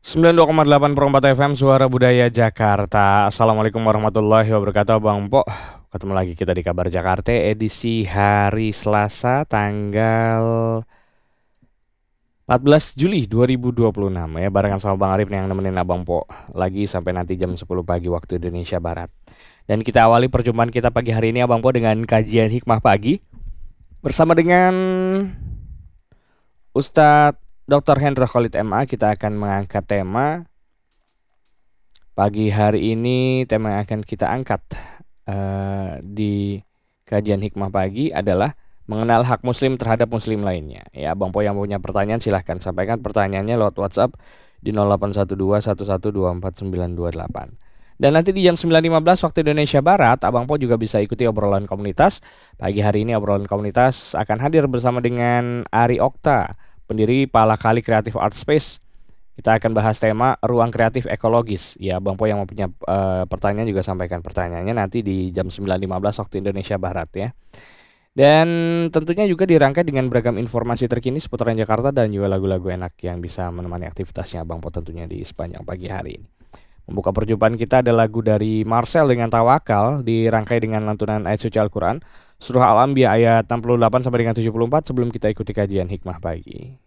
92,8 per 4 FM Suara Budaya Jakarta. Assalamualaikum warahmatullahi wabarakatuh, Bang Po. Ketemu lagi kita di Kabar Jakarta edisi hari Selasa tanggal 14 Juli 2026 ya, barengan sama Bang Arif yang nemenin Abang Po lagi sampai nanti jam 10 pagi waktu Indonesia Barat. Dan kita awali perjumpaan kita pagi hari ini Abang Po dengan kajian hikmah pagi bersama dengan Ustadz Dr. Hendra Khalid MA. Kita akan mengangkat tema pagi hari ini. Tema yang akan kita angkat di kajian hikmah pagi adalah mengenal hak muslim terhadap muslim lainnya. Ya, Bang Po yang punya pertanyaan silahkan sampaikan pertanyaannya lewat WhatsApp di 0812 11249228. Dan nanti di jam 9.15 waktu Indonesia Barat, Abang Po juga bisa ikuti obrolan komunitas. Pagi hari ini obrolan komunitas akan hadir bersama dengan Ari Okta, pendiri Pala Kali Creative Art Space. Kita akan bahas tema ruang kreatif ekologis. Ya, Bang Po yang mau punya pertanyaan juga sampaikan pertanyaannya nanti di jam 9.15 waktu Indonesia Barat ya. Dan tentunya juga dirangkai dengan beragam informasi terkini seputaran Jakarta dan juga lagu-lagu enak yang bisa menemani aktivitasnya Bang Po tentunya di sepanjang pagi hari ini. Membuka perjumpaan kita ada lagu dari Marcel dengan Tawakal, dirangkai dengan lantunan ayat suci Al-Quran Surah Al-Anbiya ayat 68 sampai dengan 74 sebelum kita ikuti kajian hikmah pagi.